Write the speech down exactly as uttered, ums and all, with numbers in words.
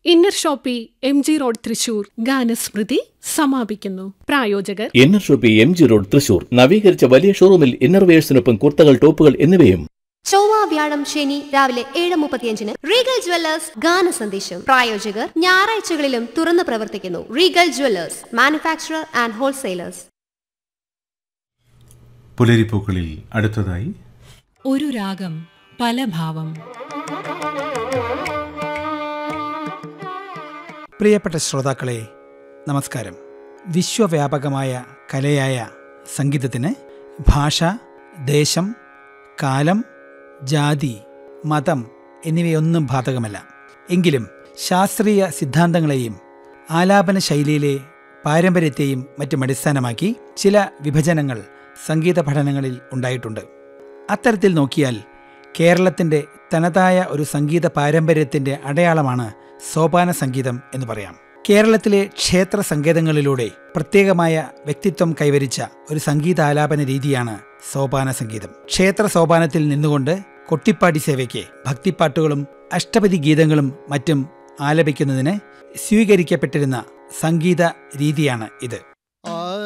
Inner Shopee M G road Thrissur ഗാനസ്മൃതി സമാപിക്കുന്നു. പ്രായോജകർ inner Shopee M G road Thrissur. നവീകരിച്ച വലിയ ഷോറൂമിൽ ഇന്നർവെയേഴ്സിനൊപ്പം കുർത്തകൾ, ടോപ്പുകൾ എന്നിവയും. ചൊവ്വ, വ്യാഴം, ശനി രാവിലെ ഏഴ് മുപ്പത്തിയഞ്ചിന് റീഗൽ ജ്വല്ലേഴ്സ് ഗാന സന്ദേശം. പ്രായോജകർ ഞായറാഴ്ചകളിലും തുറന്നു പ്രവർത്തിക്കുന്നു. Regal Jewellers, manufacturer and wholesalers. പുലരിപ്പൂക്കളിൽ അടുത്തതായി ഒരു രാഗം പല ഭാവം. പ്രിയപ്പെട്ട ശ്രോതാക്കളെ, നമസ്കാരം. വിശ്വവ്യാപകമായ കലയായ സംഗീതത്തിന് ഭാഷ, ദേശം, കാലം, ജാതി, മതം എന്നിവയൊന്നും ബാധകമല്ല. എങ്കിലും ശാസ്ത്രീയ സിദ്ധാന്തങ്ങളെയും ആലാപന ശൈലിയിലെ പാരമ്പര്യത്തെയും മറ്റും അടിസ്ഥാനമാക്കി ചില വിഭജനങ്ങൾ സംഗീത പഠനങ്ങളിൽ ഉണ്ടായിട്ടുണ്ട്. അത്തരത്തിൽ നോക്കിയാൽ കേരളത്തിൻ്റെ തനതായ ഒരു സംഗീത പാരമ്പര്യത്തിൻ്റെ അടയാളമാണ് സോപാന സംഗീതം എന്ന് പറയാം. കേരളത്തിലെ ക്ഷേത്ര സങ്കേതങ്ങളിലൂടെ പ്രത്യേകമായ വ്യക്തിത്വം കൈവരിച്ച ഒരു സംഗീതാലാപന രീതിയാണ് സോപാന സംഗീതം. ക്ഷേത്ര സോപാനത്തിൽ നിന്നുകൊണ്ട് കൊട്ടിപ്പാടി സേവയ്ക്ക് ഭക്തിപ്പാട്ടുകളും അഷ്ടപതി ഗീതങ്ങളും മറ്റും ആലപിക്കുന്നതിന് സ്വീകരിക്കപ്പെട്ടിരുന്ന സംഗീത രീതിയാണ് ഇത്.